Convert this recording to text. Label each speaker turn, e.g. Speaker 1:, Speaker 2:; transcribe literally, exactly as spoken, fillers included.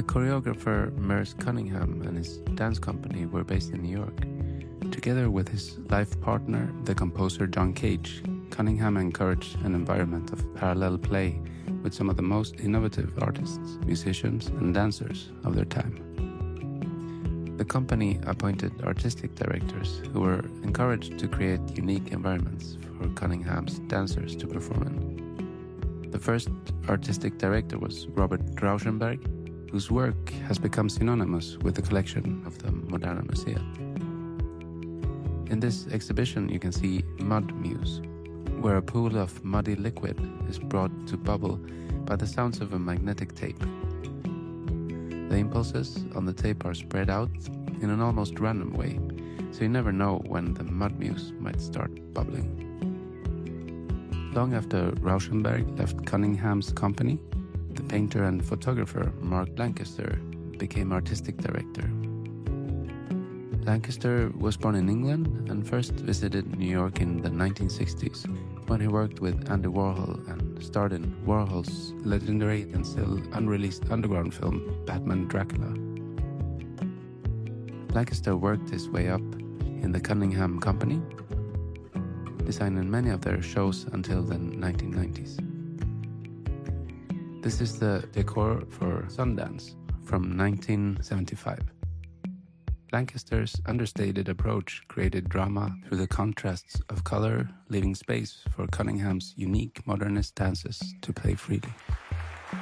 Speaker 1: The choreographer Merce Cunningham and his dance company were based in New York. Together with his life partner, the composer John Cage, Cunningham encouraged an environment of parallel play with some of the most innovative artists, musicians, and dancers of their time. The company appointed artistic directors who were encouraged to create unique environments for Cunningham's dancers to perform in. The first artistic director was Robert Rauschenberg, whose work has become synonymous with the collection of the Moderna Museet. In this exhibition you can see Mud Muse, where a pool of muddy liquid is brought to bubble by the sounds of a magnetic tape. The impulses on the tape are spread out in an almost random way, so you never know when the Mud Muse might start bubbling. Long after Rauschenberg left Cunningham's company, the painter and photographer Mark Lancaster became artistic director. Lancaster was born in England and first visited New York in the nineteen sixties when he worked with Andy Warhol and starred in Warhol's legendary and still unreleased underground film Batman Dracula. Lancaster worked his way up in the Cunningham Company, designing many of their shows until the nineteen nineties. This is the decor for Sundance from nineteen seventy-five. Lancaster's understated approach created drama through the contrasts of color, leaving space for Cunningham's unique modernist dances to play freely.